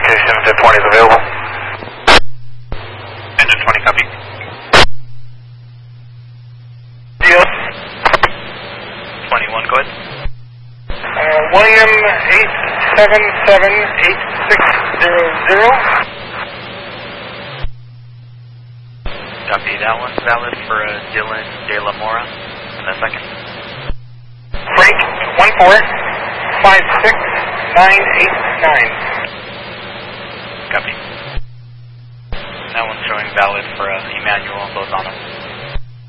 indication that 20 is available. Engine 20, copy. Deal. 21, go ahead. William 8778600. Copy, that one's valid for Dylan De La Mora in a second. Frank 1456989. Copy. That one's showing valid for Emmanuel Lozano.